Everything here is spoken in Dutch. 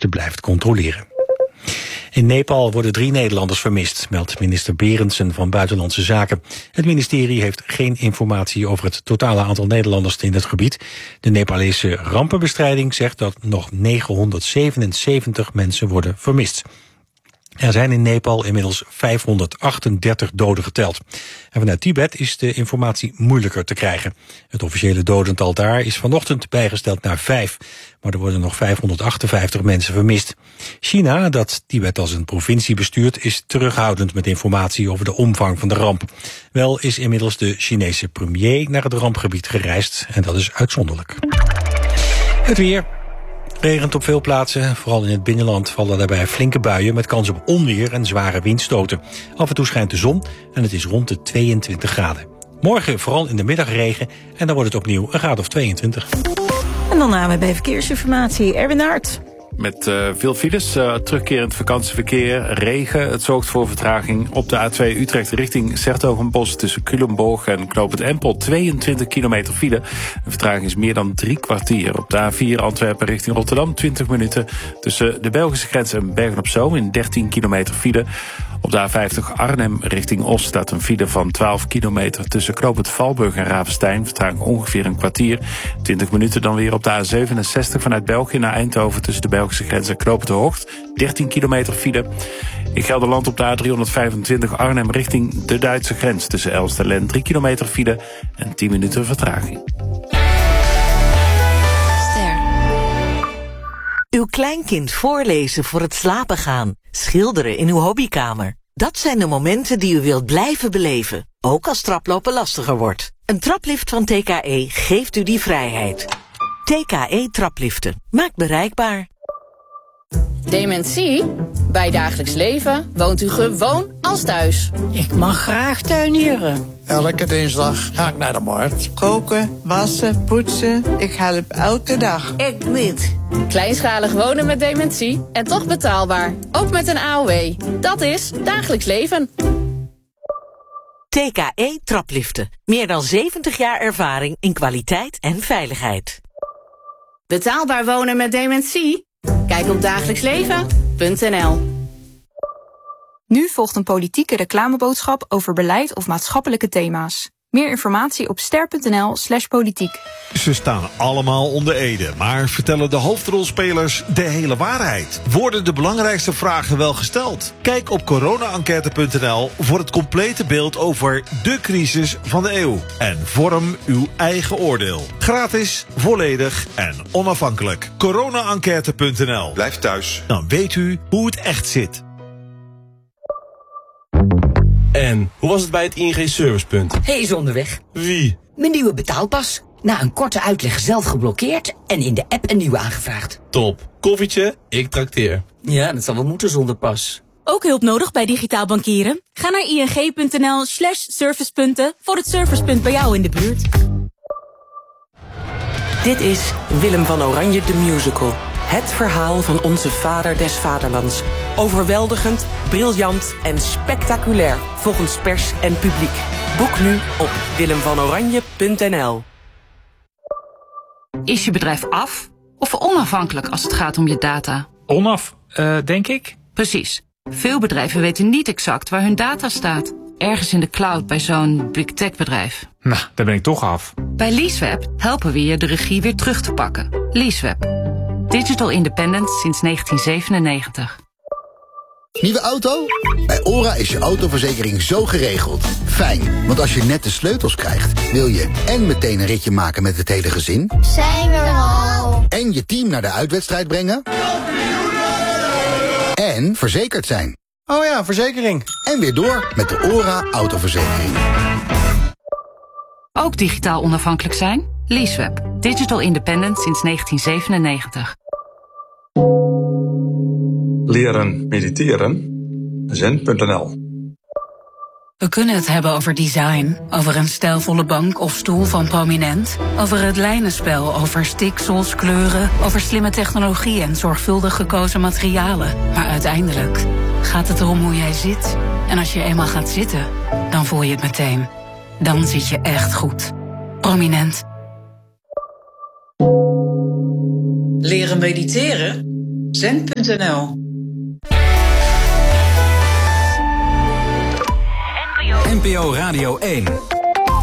diensten blijft controleren. In Nepal worden 3 Nederlanders vermist, meldt minister Berendsen van Buitenlandse Zaken. Het ministerie heeft geen informatie over het totale aantal Nederlanders in het gebied. De Nepalese rampenbestrijding zegt dat nog 977 mensen worden vermist. Er zijn in Nepal inmiddels 538 doden geteld. En vanuit Tibet is de informatie moeilijker te krijgen. Het officiële dodental daar is vanochtend bijgesteld naar 5. Maar er worden nog 558 mensen vermist. China, dat Tibet als een provincie bestuurt, is terughoudend met informatie over de omvang van de ramp. Wel is inmiddels de Chinese premier naar het rampgebied gereisd en dat is uitzonderlijk. Het weer. Regent op veel plaatsen, vooral in het binnenland vallen daarbij flinke buien met kans op onweer en zware windstoten. Af en toe schijnt de zon en het is rond de 22 graden. Morgen vooral in de middag regen en dan wordt het opnieuw een graad of 22. En dan namen we bij verkeersinformatie Erwin Aert. Met veel files, terugkerend vakantieverkeer, regen. Het zorgt voor vertraging op de A2 Utrecht richting 's-Hertogenbosch tussen Culemborg en Knoopend Empel. 22 kilometer file. De vertraging is meer dan 3 kwartier. Op de A4 Antwerpen richting Rotterdam 20 minuten tussen de Belgische grens en Bergen-op-Zoom in 13 kilometer file. Op de A50 Arnhem richting Os staat een file van 12 kilometer tussen Knoopend Valburg en Ravenstein. Vertraging ongeveer een kwartier. 20 minuten dan weer op de A67 vanuit België naar Eindhoven tussen de Belgische grens en Knoopend de Hoogt. 13 kilometer file. In Gelderland op de A325 Arnhem richting de Duitse grens tussen Elst en Lent 3 kilometer file en 10 minuten vertraging. Uw kleinkind voorlezen voor het slapen gaan. Schilderen in uw hobbykamer. Dat zijn de momenten die u wilt blijven beleven. Ook als traplopen lastiger wordt. Een traplift van TKE geeft u die vrijheid. TKE trapliften. Maakt bereikbaar. Dementie? Bij dagelijks leven woont u gewoon als thuis. Ik mag graag tuinieren. Elke dinsdag ga ik naar de markt. Koken, wassen, poetsen. Ik help elke dag. Ik niet. Kleinschalig wonen met dementie en toch betaalbaar. Ook met een AOW. Dat is dagelijks leven. TKE trapliften. Meer dan 70 jaar ervaring in kwaliteit en veiligheid. Betaalbaar wonen met dementie? Kijk op dagelijksleven.nl. Nu volgt een politieke reclameboodschap over beleid of maatschappelijke thema's. Meer informatie op ster.nl/politiek. Ze staan allemaal onder Ede, maar vertellen de hoofdrolspelers de hele waarheid? Worden de belangrijkste vragen wel gesteld? Kijk op corona-enquête.nl voor het complete beeld over de crisis van de eeuw. En vorm uw eigen oordeel. Gratis, volledig en onafhankelijk. corona-enquête.nl. Blijf thuis. Dan weet u hoe het echt zit. En hoe was het bij het ING Servicepunt? Hij is onderweg. Wie? Mijn nieuwe betaalpas. Na een korte uitleg zelf geblokkeerd en in de app een nieuwe aangevraagd. Top. Koffietje, ik trakteer. Ja, dat zal wel moeten zonder pas. Ook hulp nodig bij digitaal bankieren? Ga naar ing.nl/servicepunten voor het servicepunt bij jou in de buurt. Dit is Willem van Oranje de Musical. Het verhaal van onze vader des vaderlands. Overweldigend, briljant en spectaculair volgens pers en publiek. Boek nu op willemvanoranje.nl. Is je bedrijf af of onafhankelijk als het gaat om je data? Onaf, denk ik. Precies. Veel bedrijven weten niet exact waar hun data staat. Ergens in de cloud bij zo'n big tech bedrijf. Nou, daar ben ik toch af. Bij Leaseweb helpen we je de regie weer terug te pakken. Leaseweb. Digital independent sinds 1997. Nieuwe auto? Bij ORA is je autoverzekering zo geregeld. Fijn, want als je net de sleutels krijgt, wil je en meteen een ritje maken met het hele gezin. Zijn we er al? En je team naar de uitwedstrijd brengen. En verzekerd zijn. Oh ja, verzekering. En weer door met de ORA autoverzekering. Ook digitaal onafhankelijk zijn? Leaseweb. Digital independent sinds 1997. Leren mediteren. Zen.nl. We kunnen het hebben over design, over een stijlvolle bank of stoel van Prominent, over het lijnenspel, over stiksels, kleuren, over slimme technologie en zorgvuldig gekozen materialen. Maar uiteindelijk gaat het erom hoe jij zit. En als je eenmaal gaat zitten, dan voel je het meteen. Dan zit je echt goed. Prominent. Leren mediteren? Zen.nl NPO Radio 1